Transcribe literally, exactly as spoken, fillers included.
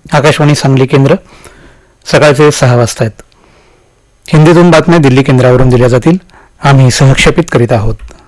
आकाशवाणी सांगली केंद्र, सकाळचे सहा वाजता आहेत. हिंदीतून बातम्या दिल्ली केंद्रावरून दिल्या जातील. आम्ही सहक्षेपित करीत आहोत.